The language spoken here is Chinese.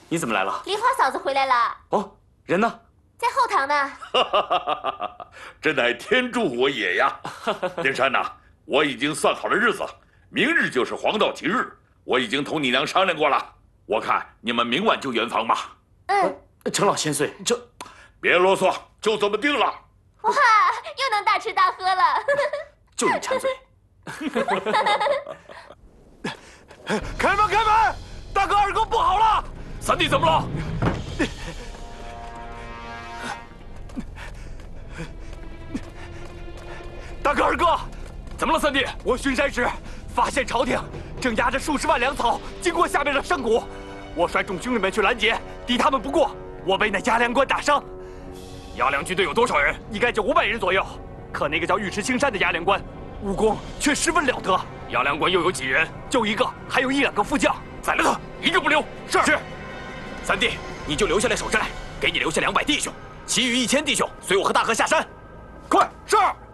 你怎么来了？ 梨花嫂子回来了。 哦，人呢？ 在后堂呢。 真乃天助我也呀！灵山呐，我已经算好了日子，明日就是黄道吉日，我已经同你娘商量过了。我看你们明晚就圆房吧。 程老千岁，这别啰嗦，就这么定了。 哇，又能大吃大喝了。 就你馋嘴。 开门，开门！大哥、二哥不好了！ 三弟怎么了？ 大哥、二哥， 怎么了？三弟， 我巡山时发现朝廷正押着数十万粮草经过下面的山谷，我率众兄弟们去拦截，敌他们不过，我被那押粮官打伤。 押粮军队有多少人？ 应该就500人左右。可那个叫尉迟青山的押粮官，武功却十分了得。 押粮官又有几人？ 就一个，还有1、2个副将。 宰了他，一个不留。 是。 三弟，你就留下来守寨，给你留下200弟兄，其余1000弟兄随我和大哥下山。 快，是。